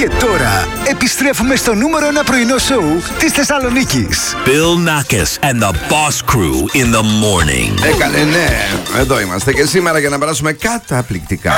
Και τώρα επιστρέφουμε στο νούμερο 1 πρωινό σοου της Θεσσαλονίκης. Bill Nackis and the Boss Crew in the morning. Ναι, εδώ είμαστε και σήμερα για να περάσουμε καταπληκτικά.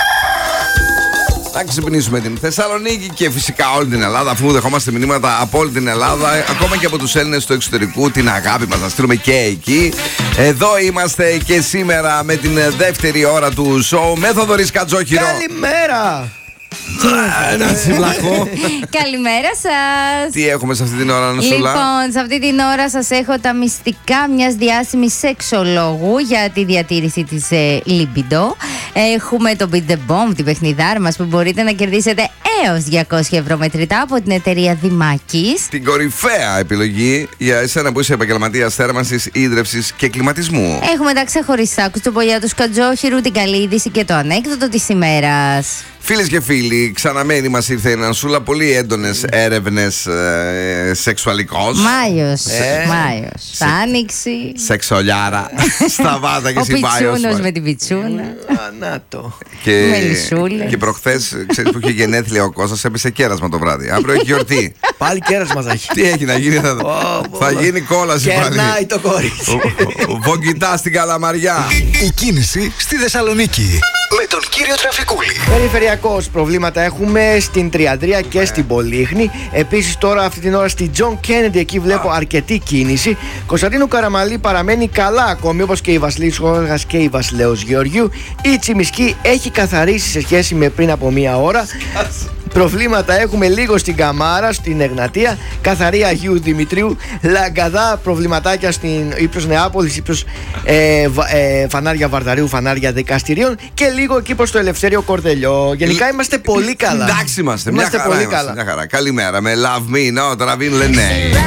Να ξυπνήσουμε την Θεσσαλονίκη και φυσικά όλη την Ελλάδα, αφού δεχόμαστε μηνύματα από όλη την Ελλάδα, ακόμα και από τους Έλληνες του εξωτερικού, την αγάπη μας να στείλουμε και εκεί. Εδώ είμαστε και σήμερα με την δεύτερη ώρα του σοου με Θοδωρή Κατζόχυρο. Καλημέρα! Ένα τσιμπλακό. Καλημέρα σας. Τι έχουμε σε αυτή την ώρα, Νοσούλα? Λοιπόν, σε αυτή την ώρα σας έχω τα μυστικά μιας διάσημης σεξολόγου για τη διατήρηση της libido. Έχουμε το Beat the Bomb, την παιχνιδάρα μας, που μπορείτε να κερδίσετε έως 200 ευρώ μετρητά από την εταιρεία Δημάκης. Την κορυφαία επιλογή για εσένα που είσαι επαγγελματίας θέρμανσης, ίδρευσης και κλιματισμού. Έχουμε τα ξεχωριστά κουστοπολιά του Σκατζόχυρου, την καλή είδηση και το ανέκδοτο της ημέρας. Φίλες και φίλοι, ξαναμένη μας ήρθε η Νανσούλα. Πολύ έντονες έρευνες σεξουαλικός. Μάιος. Άνοιξη. Σεξολιάρα. Σταβάτα και Ο συμπάιος. πιτσούνος με την πιτσούνα. Να το. Μελισσούλες. Και προχθές, ξέρεις που είχε γενέθλια ο Κώστας, έπεσε κέρασμα το βράδυ. Αύριο έχει γιορτή. Πάλι κέρασμα θα έχει. Τι έχει να γίνει, θα γίνει κόλαση πάλι. Κερνάει το κορίτσι. Βογκητά στην Καλαμαριά. Η κίνηση στη Θεσσαλονίκη με τον κύριο Τραφικούλη. Περιφερειακώς προβλήματα έχουμε στην Τριανδρία και στην Πολύχνη. Επίσης τώρα αυτή την ώρα στη Τζον Κέννεντι, εκεί βλέπω αρκετή κίνηση. Κωνσταντίνου Καραμαλή παραμένει καλά ακόμη, όπως και η Βασιλής Χώργας και η Βασιλέως Γεωργιού. Η Τσιμισκή έχει καθαρίσει σε σχέση με πριν από μία ώρα. Προβλήματα έχουμε λίγο στην Καμάρα, στην Εγνατία, καθαρή Αγίου Δημητρίου, Λαγκαδά, προβληματάκια στην ύψος Νεάπολης, ύψος φανάρια Βαρδαρίου, φανάρια δικαστηρίων και λίγο εκεί προς το Ελευθέριο Κορδελιό. Γενικά είμαστε πολύ καλά. Εντάξει είμαστε, μια χαρά. Καλημέρα με Love Me, no, Ravin Lene.